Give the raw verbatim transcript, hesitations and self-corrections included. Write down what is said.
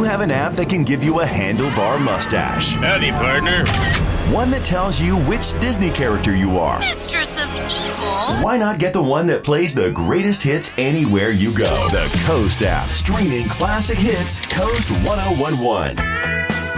you have an app that can give you a handlebar mustache. Howdy, partner. One that tells you which Disney character you are. Mistress of Evil. Why not get the one that plays the greatest hits anywhere you go? The Coast app, streaming classic hits, Coast ten eleven.